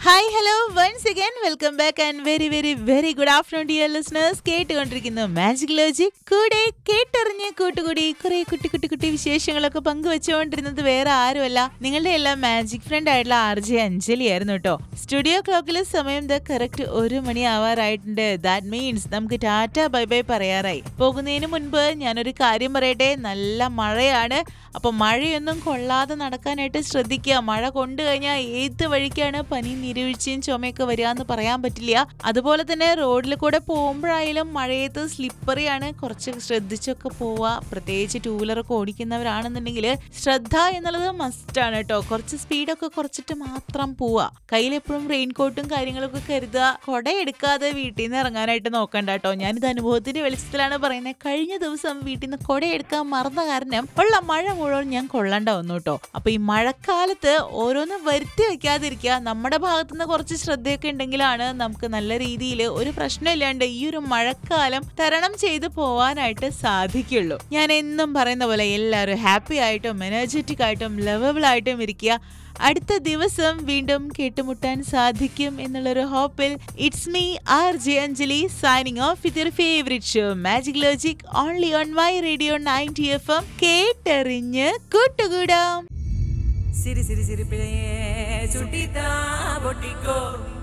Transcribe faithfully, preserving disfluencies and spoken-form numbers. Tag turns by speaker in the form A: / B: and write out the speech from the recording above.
A: Hi hello once again welcome back and very very very good afternoon dear listeners. കേട്ടുകൊണ്ടിരിക്കുന്നു magic logic. കൂടെ കേട്ടറിഞ്ഞ് കൂട്ടുകൂടി കുറെ കുട്ടി കുട്ടി കുട്ടി വിശേഷങ്ങളൊക്കെ പങ്കുവെച്ചുകൊണ്ടിരുന്നത് വേറെ ആരുമല്ല, നിങ്ങളുടെ എല്ലാം മാജിക് ഫ്രണ്ട് ആയിട്ടുള്ള ആർ ജെ അഞ്ജലി ആയിരുന്നു കേട്ടോ. സ്റ്റുഡിയോ ക്ലോക്കിലെ സമയം ദ കറക്റ്റ് ഒരു മണി ആവാറായിട്ടുണ്ട്. ദാറ്റ് മീൻസ് നമുക്ക് ടാറ്റ ബൈ ബൈ പറയാറായി. പോകുന്നതിന് മുൻപ് ഞാനൊരു കാര്യം പറയട്ടെ. നല്ല മഴയാണ്. അപ്പൊ മഴയൊന്നും കൊള്ളാതെ നടക്കാനായിട്ട് ശ്രദ്ധിക്കുക. മഴ കൊണ്ടു കഴിഞ്ഞാൽ ഏത് വഴിക്കാണ് പനി നീരൊഴിച്ചും ചുമയൊക്കെ വരികയെന്ന് പറയാൻ പറ്റില്ല. അതുപോലെ തന്നെ റോഡിൽ കൂടെ പോകുമ്പോഴായാലും മഴയത്ത് സ്ലിപ്പറിയാണ്, കുറച്ച് ശ്രദ്ധിച്ചൊക്കെ പോവുക. പ്രത്യേകിച്ച് ടൂ വീലറൊക്കെ ഓടിക്കുന്നവരാണെന്നുണ്ടെങ്കിൽ ശ്രദ്ധ എന്നുള്ളത് മസ്റ്റ് ആണ് കേട്ടോ. കുറച്ച് സ്പീഡൊക്കെ കുറച്ചിട്ട് മാത്രം പോവുക. കയ്യിൽ എപ്പോഴും റെയിൻകോട്ടും കാര്യങ്ങളൊക്കെ കരുതുക. കൊട എടുക്കാതെ വീട്ടിൽ നിന്ന് ഇറങ്ങാനായിട്ട് നോക്കണ്ട കേട്ടോ. ഞാനിത് അനുഭവത്തിന്റെ വെളിച്ചത്തിലാണ് പറയുന്നത്. കഴിഞ്ഞ ദിവസം വീട്ടിൽ നിന്ന് കൊട എടുക്കാൻ മറന്ന കാരണം ഉള്ള മഴ മുഴുവൻ ഞാൻ കൊള്ളണ്ട വന്നു കേട്ടോ. അപ്പൊ ഈ മഴക്കാലത്ത് ഓരോന്നും വരുത്തി വെക്കാതിരിക്കുക. നമ്മുടെ ഭാഗത്തുനിന്ന് കുറച്ച് ശ്രദ്ധയൊക്കെ ഉണ്ടെങ്കിലാണ് നമുക്ക് നല്ല രീതിയിൽ ഒരു പ്രശ്നമില്ലാണ്ട് ഈ ഒരു മഴക്കാലം തരണം ചെയ്ത് പോവാനായിട്ട് സാധിക്കുള്ളൂ. ഞാൻ എന്നും പറയുന്ന പോലെ എല്ലാവരും ഹാപ്പി ആയിട്ടും എനർജറ്റിക് ആയിട്ടും ലവബിൾ ആയിട്ടും ഇരിക്കുക. അടുത്ത ദിവസം വീണ്ടും കേട്ടുമുട്ടാൻ സാധിക്കും എന്നുള്ളൊരു ഹോപ്പിൽ it's me R J Anjali signing off with your favourite show magic logic only on my radio ninety F M. കേട്ടറിഞ്ഞ് കൂട്ടുകൂടാം.
B: Siri Siri Siri ചുട്ടിത്താ പൊട്ടിക്കോ